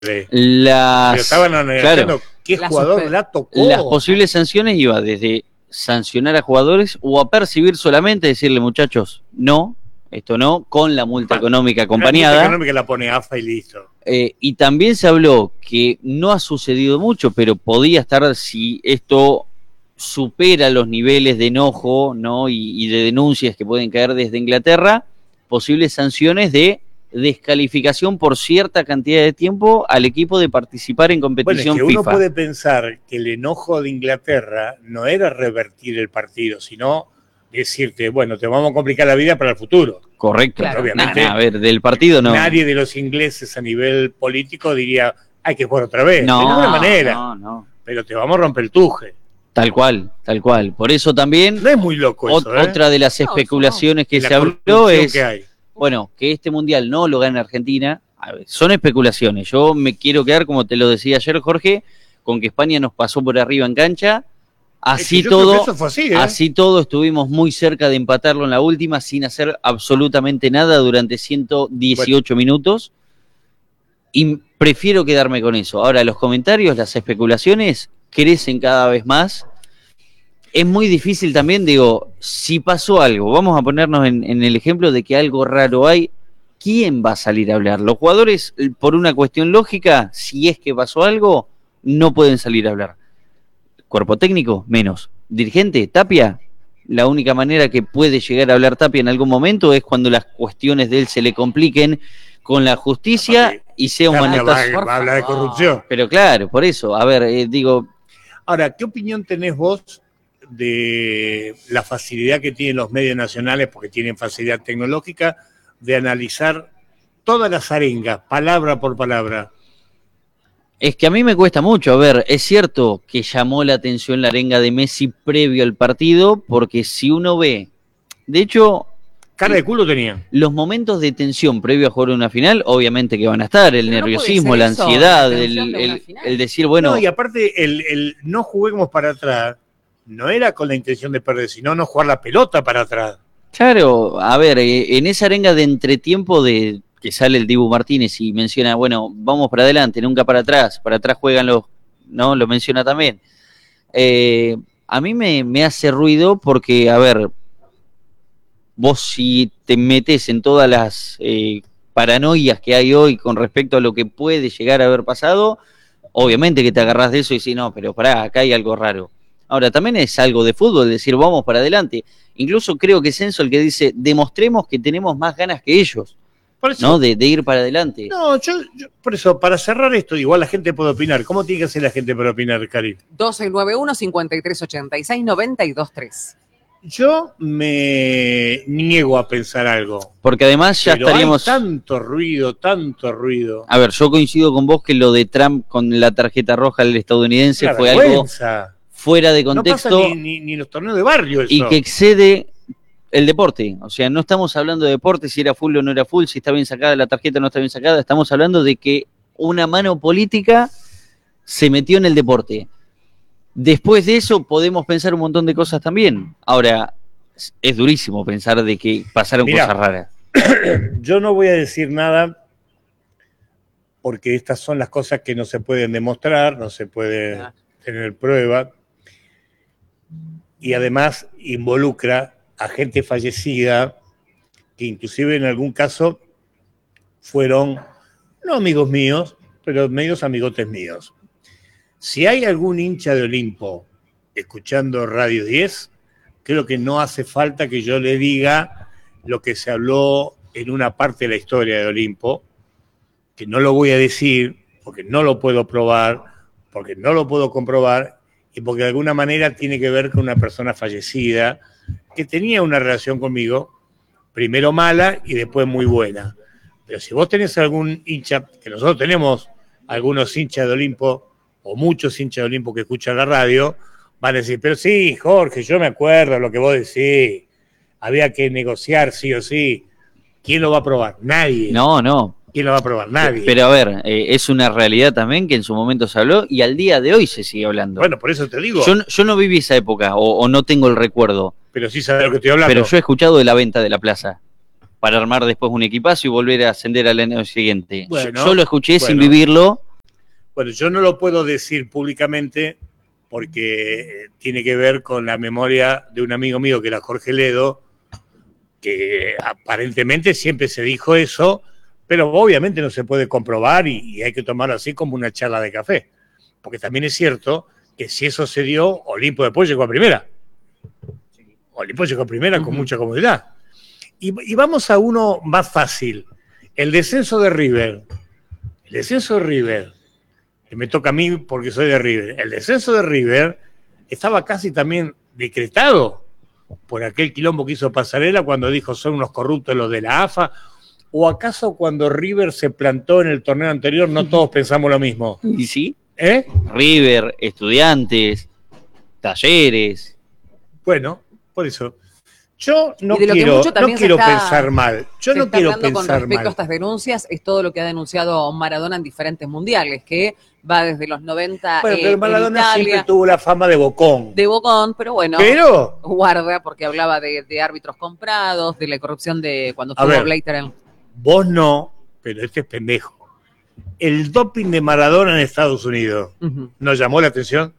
Pero Las, estaban analizando claro, qué jugador la tocó. las posibles sanciones iba desde sancionar a jugadores o apercibir solamente, decirle muchachos, no, esto no, con la multa económica La multa acompañada. económica la pone AFA y listo. Y también se habló que no ha sucedido mucho, pero podía estar, si esto supera los niveles de enojo, ¿no? y de denuncias que pueden caer desde Inglaterra, posibles sanciones de descalificación por cierta cantidad de tiempo al equipo de participar en Bueno, es competición que uno FIFA. puede pensar que el enojo de Inglaterra no era revertir el partido, sino decirte, bueno, te vamos a complicar la vida para el futuro. Correcto. Claro. Obviamente, A ver, del partido no. nadie de los ingleses a nivel político diría, hay que jugar otra vez. No, de ninguna manera. no. Pero te vamos a romper el tuje. Tal cual, tal cual. Por eso también, No es muy loco eso, ¿eh? otra de las especulaciones que La se habló corrupción es, que hay. bueno, que este mundial no lo gane Argentina. A ver, son especulaciones. Yo me quiero quedar, como te lo decía ayer, Jorge, con que España nos pasó por arriba en cancha. Así Es que yo creo todo, que eso fue así, ¿eh? así todo estuvimos muy cerca de empatarlo en la última sin hacer absolutamente nada durante 118 minutos. Y prefiero quedarme con eso. Ahora, los comentarios, las especulaciones crecen cada vez más. Es muy difícil también, digo, si pasó algo, vamos a ponernos en el ejemplo de que algo raro hay, ¿quién va a salir a hablar? Los jugadores, por una cuestión lógica, si es que pasó algo, no pueden salir a hablar. Cuerpo técnico, menos. Dirigente, Tapia, la única manera que puede llegar a hablar Tapia en algún momento es cuando las cuestiones de él se le compliquen con la justicia y sea un Tapia manotazo. va a hablar de corrupción. Pero claro, por eso, a ver, digo, Ahora, ¿qué opinión tenés vos de la facilidad que tienen los medios nacionales, porque tienen facilidad tecnológica, de analizar todas las arengas, palabra por palabra? es que a mí me cuesta mucho. A ver, es cierto que llamó la atención la arenga de Messi previo al partido, porque si uno ve, de hecho, Cara de culo tenían. los momentos de tensión previo a jugar una final, obviamente que van a estar, el Pero no nerviosismo, puede la ser eso, ansiedad, la tensión de una final. el decir, bueno, No, y aparte, el no juguemos para atrás, no era con la intención de perder, sino no jugar la pelota para atrás. claro, a ver, en esa arenga de entretiempo de que sale el Dibu Martínez y menciona, bueno, vamos para adelante, nunca para atrás juegan los, ¿no? Lo menciona también. A mí me hace ruido porque, a ver, vos si te metes en todas las paranoias que hay hoy con respecto a lo que puede llegar a haber pasado, obviamente que te agarrás de eso y decís, no, pero pará, acá hay algo raro. Ahora, también es algo de fútbol, decir, vamos para adelante. Incluso creo que es Enzo el que dice, demostremos que tenemos más ganas que ellos, Por eso, ¿no? De ir para adelante. no, yo, por eso, para cerrar esto, igual la gente puede opinar. ¿Cómo tiene que hacer la gente para opinar, Karim? 1291-5386-923. Yo me niego a pensar algo. Porque además ya Pero estaríamos... hay tanto ruido. A ver, yo coincido con vos que lo de Trump con la tarjeta roja al estadounidense Una fue algo vergüenza. fuera de No contexto pasa ni los torneos de barrio eso. y que excede el deporte. O sea, no estamos hablando de deporte, si era full o no era full, si está bien sacada la tarjeta o no está bien sacada. Estamos hablando de que una mano política se metió en el deporte. Después de eso podemos pensar un montón de cosas también. Ahora, es durísimo pensar de que pasaron Mirá, cosas raras. Yo no voy a decir nada porque estas son las cosas que no se pueden demostrar, no se puede tener prueba y además involucra a gente fallecida que inclusive en algún caso fueron no amigos míos, pero medios amigotes míos. Si hay algún hincha de Olimpo escuchando Radio 10, creo que no hace falta que yo le diga lo que se habló en una parte de la historia de Olimpo, que no lo voy a decir porque no lo puedo probar, porque no lo puedo comprobar y porque de alguna manera tiene que ver con una persona fallecida que tenía una relación conmigo, primero mala y después muy buena. Pero si vos tenés algún hincha, que nosotros tenemos algunos hinchas de Olimpo, o muchos hinchas de Olimpo que escuchan la radio, van a decir, pero sí, Jorge, yo me acuerdo lo que vos decís, había que negociar sí o sí. ¿Quién lo va a probar? Nadie. No. ¿Quién lo va a probar? Nadie. Pero a ver, es una realidad también que en su momento se habló y al día de hoy se sigue hablando. Bueno, por eso te digo. Yo no viví esa época o no tengo el recuerdo. Pero sí sabes de lo que estoy hablando. Pero yo he escuchado de la venta de la plaza para armar después un equipazo y volver a ascender al año siguiente. Bueno, yo lo escuché sin bueno. vivirlo, Bueno, yo no lo puedo decir públicamente porque tiene que ver con la memoria de un amigo mío que era Jorge Ledo, que aparentemente siempre se dijo eso, pero obviamente no se puede comprobar y hay que tomarlo así como una charla de café. Porque también es cierto que si eso se dio, Olimpo después llegó a primera. Olimpo llegó a primera con mucha comodidad. Y vamos a uno más fácil. El descenso de River. El descenso de River, que me toca a mí porque soy de River. El descenso de River estaba casi también decretado por aquel quilombo que hizo Pasarela cuando dijo son unos corruptos los de la AFA. ¿O acaso cuando River se plantó en el torneo anterior no todos pensamos lo mismo? ¿Y sí? ¿Eh? River, Estudiantes, Talleres. Bueno, por eso. Yo no Y de lo que quiero, mucho no también quiero se está- pensar mal. Yo Se no está quiero hablando con pensar respecto a mal. estas denuncias, es todo lo que ha denunciado Maradona en diferentes mundiales, que va desde los 90 Bueno, pero en Maradona Italia, siempre tuvo la fama de bocón. de Bocón, pero bueno, Pero, guarda, porque hablaba de árbitros comprados, de la corrupción de cuando A estuvo ver. Blatter en... vos no, pero este es pendejo. El doping de Maradona en Estados Unidos, Ujú. ¿nos llamó la atención?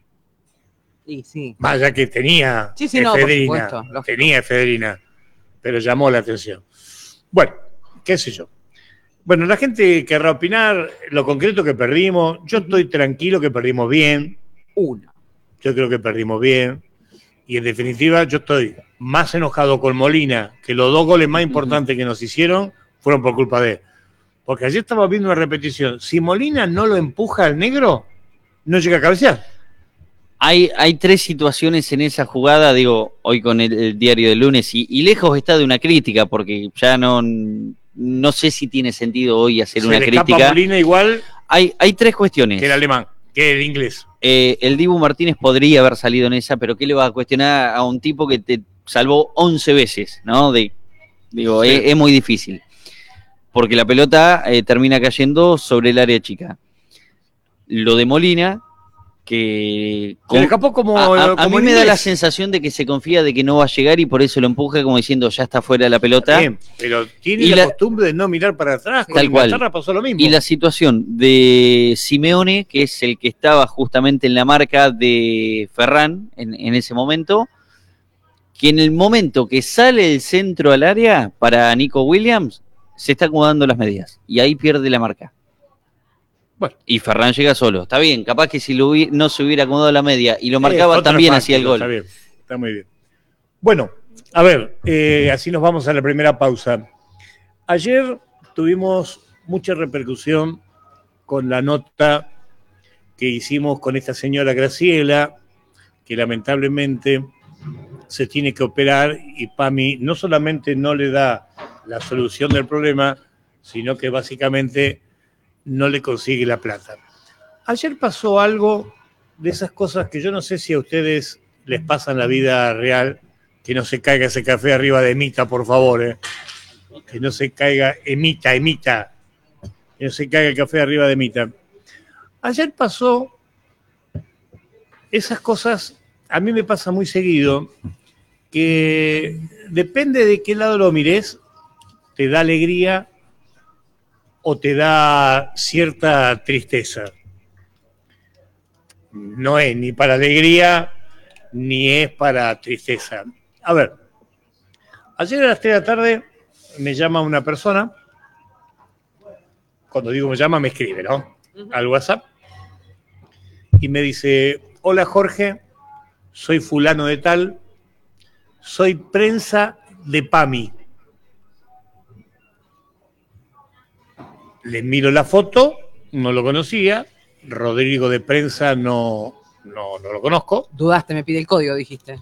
Y sí. Más allá que tenía Sí, sí, no, por efedrina, supuesto, lógico. tenía efedrina, pero llamó la atención. Bueno, qué sé yo. Bueno, la gente querrá opinar lo concreto que perdimos. Yo estoy tranquilo que perdimos bien. Uno. Yo creo que perdimos bien. Y en definitiva, yo estoy más enojado con Molina, que los 2 goles más importantes que nos hicieron fueron por culpa de él. Porque ayer estaba viendo una repetición. Si Molina no lo empuja al negro, no llega a cabecear. Hay 3 situaciones en esa jugada, digo, hoy con el diario del lunes, y lejos está de una crítica, porque ya no sé si tiene sentido hoy hacer Se una le escapa a crítica. Molina igual Hay 3 cuestiones. que el alemán, que el inglés. El Dibu Martínez podría haber salido en esa, pero ¿qué le va a cuestionar a un tipo que te salvó 11 veces? ¿No? Digo, Sí. es muy difícil. Porque la pelota termina cayendo sobre el área chica. Lo de Molina, que Se le escapó como a como mí en me da la inglés. sensación de que se confía de que no va a llegar y por eso lo empuja como diciendo ya está fuera de la pelota. Bien, pero tiene Y la la- costumbre de no mirar para atrás. Con Tal cual. Inglaterra pasó lo mismo. Y la situación de Simeone, que es el que estaba justamente en la marca de Ferran en ese momento, que en el momento que sale el centro al área para Nico Williams, se está acomodando las medias y ahí pierde la marca. Bueno. Y Ferran llega solo. Está bien, capaz que si no se hubiera acomodado la media y lo marcaba Otro también fácil, hacía el gol. Está bien, está muy bien. Bueno, a ver, así nos vamos a la primera pausa. Ayer tuvimos mucha repercusión con la nota que hicimos con esta señora Graciela, que lamentablemente se tiene que operar y PAMI no solamente no le da la solución del problema, sino que básicamente no le consigue la plata. Ayer pasó algo de esas cosas que yo no sé si a ustedes les pasa en la vida real, que no se caiga ese café arriba de Emita, por favor, que no se caiga Emita, que no se caiga el café arriba de Emita. Ayer pasó esas cosas, a mí me pasa muy seguido, que depende de qué lado lo mires, te da alegría o te da cierta tristeza. No es ni para alegría ni es para tristeza. A ver, ayer a las 3 de la tarde me llama una persona, cuando digo me llama me escribe, ¿no? Al WhatsApp, y me dice, hola Jorge, soy fulano de tal, soy prensa de PAMI. Le miro la foto, no lo conocía, Rodrigo de prensa no lo conozco. Dudaste, me pide el código, dijiste.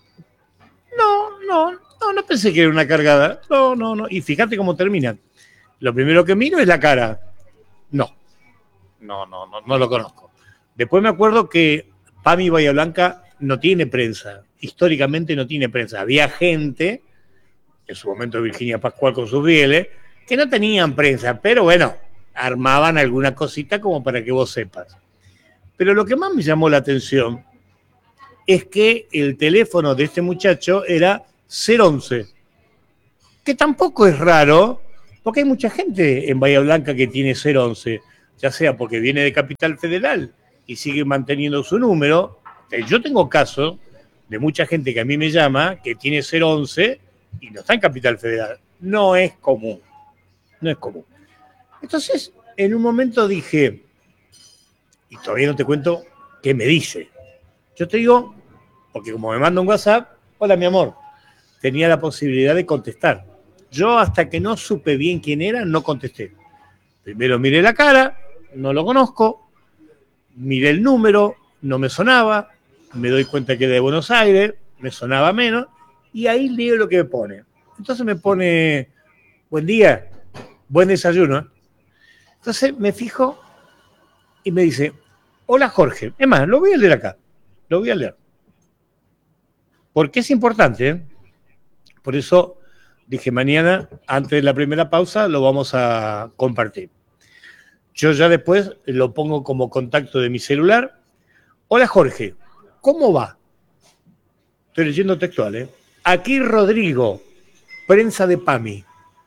No pensé que era una cargada. No. Y fíjate cómo termina. Lo primero que miro es la cara. No lo conozco. Después me acuerdo que PAMI Bahía Blanca no tiene prensa. Históricamente no tiene prensa. Había gente, en su momento Virginia Pascual con sus rieles, que no tenían prensa, pero bueno, armaban alguna cosita como para que vos sepas. Pero lo que más me llamó la atención es que el teléfono de este muchacho era 011, que tampoco es raro, porque hay mucha gente en Bahía Blanca que tiene 011, ya sea porque viene de Capital Federal y sigue manteniendo su número. Yo tengo casos de mucha gente que a mí me llama que tiene 011 y no está en Capital Federal. No es común. No es común. Entonces, en un momento dije, y todavía no te cuento qué me dice. Yo te digo, porque como me manda un WhatsApp, hola mi amor, tenía la posibilidad de contestar. Yo hasta que no supe bien quién era, no contesté. Primero miré la cara, no lo conozco, miré el número, no me sonaba, me doy cuenta que era de Buenos Aires, me sonaba menos, y ahí leo lo que me pone. Entonces me pone, buen día, buen desayuno. Entonces me fijo y me dice, hola Jorge. Es más, lo voy a leer acá, lo voy a leer. Porque es importante, ¿eh? Por eso dije mañana, antes de la primera pausa, lo vamos a compartir. Yo ya después lo pongo como contacto de mi celular. Hola Jorge, ¿cómo va? Estoy leyendo textual, ¿eh? Aquí Rodrigo, prensa de PAMI.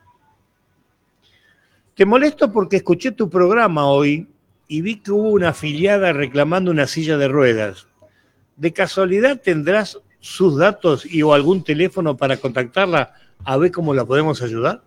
Te molesto porque escuché tu programa hoy y vi que hubo una afiliada reclamando una silla de ruedas. ¿De casualidad tendrás sus datos y o algún teléfono para contactarla a ver cómo la podemos ayudar?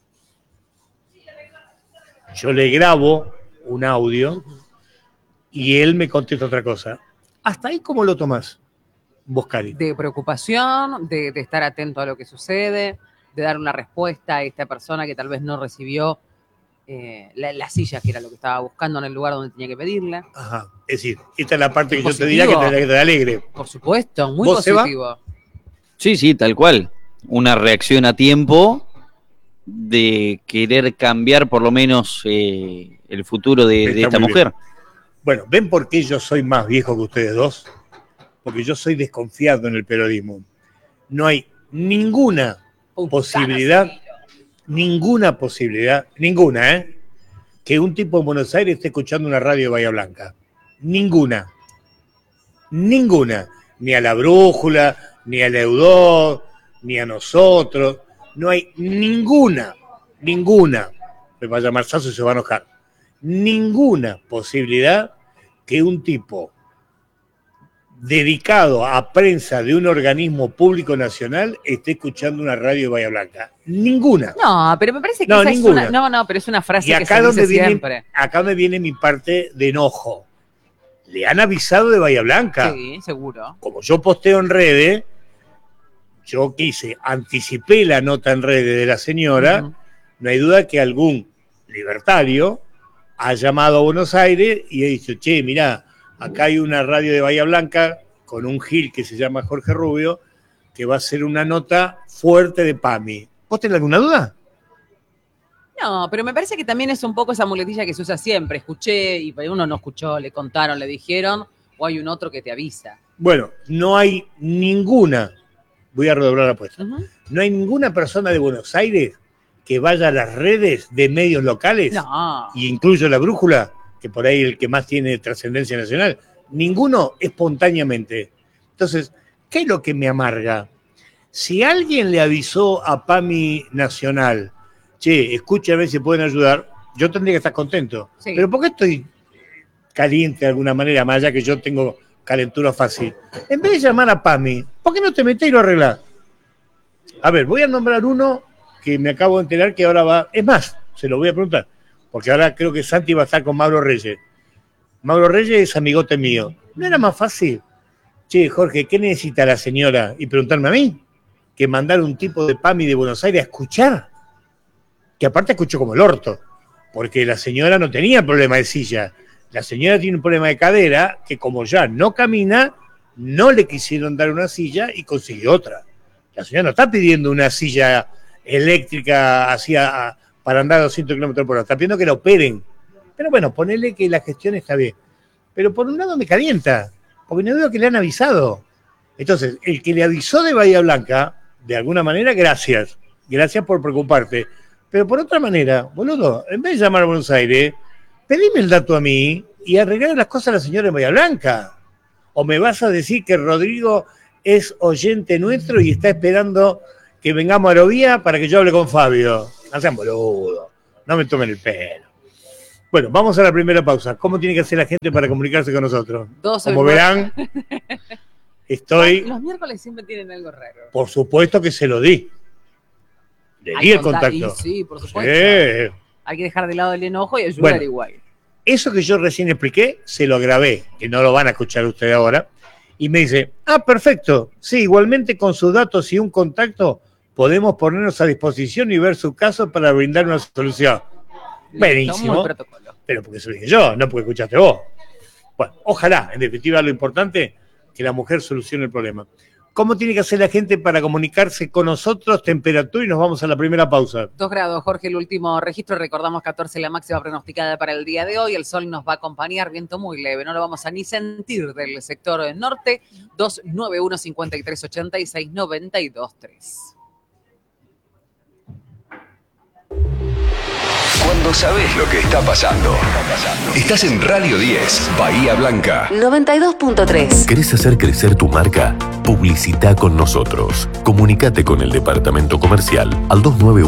Yo le grabo un audio y él me contesta otra cosa. ¿Hasta ahí cómo lo tomás vos, Cari? De preocupación, de estar atento a lo que sucede, de dar una respuesta a esta persona que tal vez no recibió la silla, que era lo que estaba buscando en el lugar donde tenía que pedirla. Ajá. Es decir, esta es la parte que positivo. yo te diría que te alegre. Por supuesto, muy ¿Vos, Seba? positivo. Sí, tal cual. Una reacción a tiempo de querer cambiar por lo menos el futuro de esta mujer. Bien. Bueno, ¿ven por qué yo soy más viejo que ustedes dos? Porque yo soy desconfiado en el periodismo. No hay ninguna posibilidad, que un tipo en Buenos Aires esté escuchando una radio de Bahía Blanca. Ninguna. Ni a La Brújula, ni a Leudor, ni a nosotros. No hay ninguna. Me va a llamar Sasso y se va a enojar. Ninguna posibilidad que un tipo dedicado a prensa de un organismo público nacional esté escuchando una radio de Bahía Blanca. Ninguna. No, pero me parece que No, esa ninguna. es una... No, pero es una frase Y que acá se donde dice viene, siempre. acá me viene mi parte de enojo. Le han avisado de Bahía Blanca. Sí, seguro. Como yo posteo en redes, yo anticipé la nota en redes de la señora, no hay duda que algún libertario ha llamado a Buenos Aires y ha dicho, che, mirá, acá hay una radio de Bahía Blanca con un gil que se llama Jorge Rubio, que va a hacer una nota fuerte de PAMI. ¿Vos tenés alguna duda? No, pero me parece que también es un poco esa muletilla que se usa siempre. Escuché y uno no escuchó, le contaron, le dijeron, o hay un otro que te avisa. Bueno, no hay ninguna, voy a redoblar la apuesta, no hay ninguna persona de Buenos Aires que vaya a las redes de medios locales, No. y incluyo La Brújula, que por ahí el que más tiene trascendencia nacional, ninguno espontáneamente. Entonces, ¿qué es lo que me amarga? Si alguien le avisó a PAMI Nacional, che, escucha a ver si pueden ayudar, yo tendría que estar contento. Sí. Pero ¿por qué estoy caliente de alguna manera, más allá que yo tengo calentura fácil? En vez de llamar a PAMI, ¿por qué no te metés y lo arreglás? A ver, voy a nombrar uno que me acabo de enterar que ahora va... Es más, se lo voy a preguntar, porque ahora creo que Santi va a estar con Mauro Reyes. Mauro Reyes es amigote mío. ¿No era más fácil? Che, Jorge, ¿qué necesita la señora? Y preguntarme a mí, que mandar un tipo de PAMI de Buenos Aires a escuchar. Que aparte escuchó como el orto, porque la señora no tenía problema de silla. La señora tiene un problema de cadera, que como ya no camina, no le quisieron dar una silla y consiguió otra. La señora no está pidiendo una silla eléctrica para andar a 200 kilómetros por hora, está pidiendo que la operen. Pero bueno, ponele que la gestión está bien. Pero por un lado me calienta, porque no veo que le han avisado. Entonces, el que le avisó de Bahía Blanca, de alguna manera, gracias. Gracias por preocuparte. Pero por otra manera, boludo, en vez de llamar a Buenos Aires, pedime el dato a mí y arreglar las cosas a la señora de Bahía Blanca. O me vas a decir que Rodrigo es oyente nuestro y está esperando que vengamos a Aerovía para que yo hable con Fabio. No sean boludo, no me tomen el pelo. Bueno, vamos a la primera pausa. ¿Cómo tiene que hacer la gente para comunicarse con nosotros? Como verán, Los miércoles siempre tienen algo raro. Por supuesto que se lo di. Le di el contacto. Sí, por supuesto. Sí. Hay que dejar de lado el enojo y ayudar igual. Eso que yo recién expliqué, se lo grabé, que no lo van a escuchar ustedes ahora. Y me dice, perfecto. Sí, igualmente con sus datos y un contacto podemos ponernos a disposición y ver su caso para brindar una solución. Buenísimo. Pero porque se lo dije yo, no porque escuchaste vos. Bueno, ojalá, en definitiva, lo importante, que la mujer solucione el problema. ¿Cómo tiene que hacer la gente para comunicarse con nosotros? Temperatura y nos vamos a la primera pausa. 2 grados, Jorge, el último registro. Recordamos 14 la máxima pronosticada para el día de hoy. El sol nos va a acompañar, viento muy leve. No lo vamos a ni sentir del sector norte. 291-5386-92-3. Cuando sabés lo que está pasando. Estás en Radio 10, Bahía Blanca. 92.3. ¿Querés hacer crecer tu marca? Publicita con nosotros. Comunicate con el departamento comercial al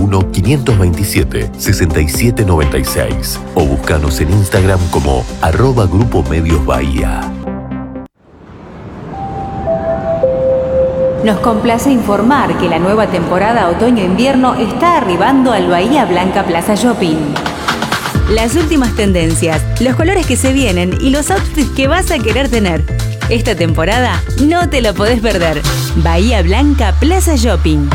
291-527-6796 o búscanos en Instagram como @Grupo Medios Bahía. Nos complace informar que la nueva temporada otoño-invierno está arribando al Bahía Blanca Plaza Shopping. Las últimas tendencias, los colores que se vienen y los outfits que vas a querer tener. Esta temporada no te lo podés perder. Bahía Blanca Plaza Shopping.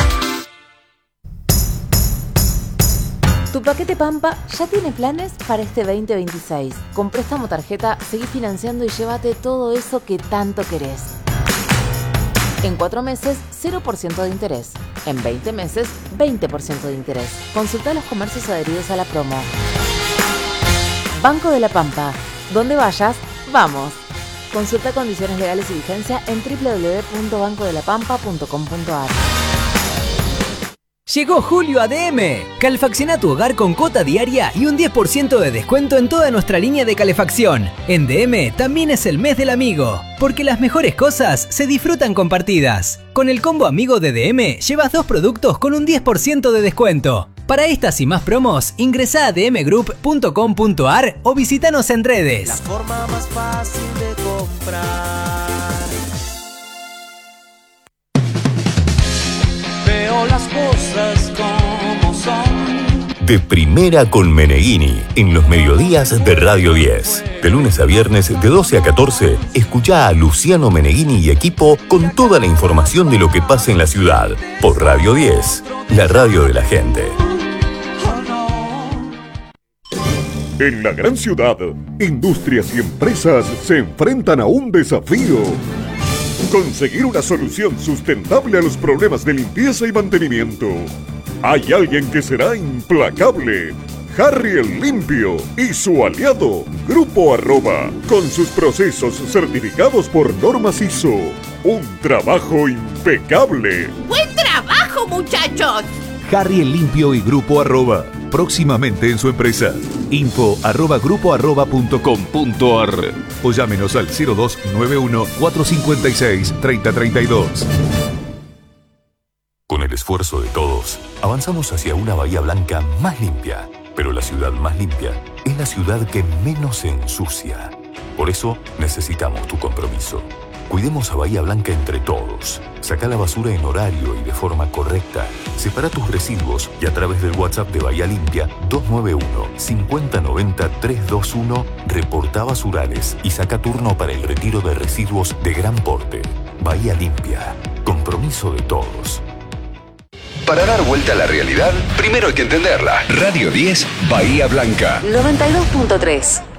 Tu paquete Pampa ya tiene planes para este 2026. Con préstamo tarjeta, seguí financiando y llévate todo eso que tanto querés. En 4 meses, 0% de interés. En 20 meses, 20% de interés. Consulta los comercios adheridos a la promo. Banco de la Pampa. Donde vayas, vamos. Consulta condiciones legales y vigencia en www.bancodelapampa.com.ar. Llegó Julio ADM. Calefacciona tu hogar con cuota diaria y un 10% de descuento en toda nuestra línea de calefacción. En DM también es el mes del amigo, porque las mejores cosas se disfrutan compartidas. Con el combo amigo de DM llevas 2 productos con un 10% de descuento. Para estas y más promos, ingresá a dmgroup.com.ar o visítanos en redes. La forma más fácil de comprar. Veo las cosas como son. De primera con Meneghini, en los mediodías de Radio 10. De lunes a viernes, de 12 a 14, escuchá a Luciano Meneghini y equipo con toda la información de lo que pasa en la ciudad. Por Radio 10, la radio de la gente. En la gran ciudad, industrias y empresas se enfrentan a un desafío. Conseguir una solución sustentable a los problemas de limpieza y mantenimiento. Hay alguien que será implacable. Harry el Limpio y su aliado, Grupo Arroba, con sus procesos certificados por normas ISO. Un trabajo impecable. ¡Buen trabajo, muchachos! Harry el Limpio y Grupo Arroba, próximamente en su empresa. info@grupoarroba.com.ar o llámenos al 0291-456-3032. Con el esfuerzo de todos, avanzamos hacia una Bahía Blanca más limpia. Pero la ciudad más limpia es la ciudad que menos se ensucia. Por eso necesitamos tu compromiso. Cuidemos a Bahía Blanca entre todos. Sacá la basura en horario y de forma correcta. Separa tus residuos y a través del WhatsApp de Bahía Limpia 291-5090-321 reportá basurales y saca turno para el retiro de residuos de gran porte. Bahía Limpia. Compromiso de todos. Para dar vuelta a la realidad, primero hay que entenderla. Radio 10, Bahía Blanca. 92.3.